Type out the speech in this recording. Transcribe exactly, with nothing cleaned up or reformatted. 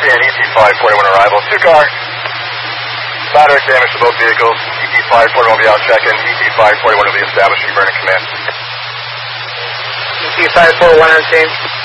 and E T five forty-one arrival. Two-car. Moderate damage to both vehicles. E T five forty-one will be out checking. E T five forty-one will be established. Returning command. E T five forty-one on scene.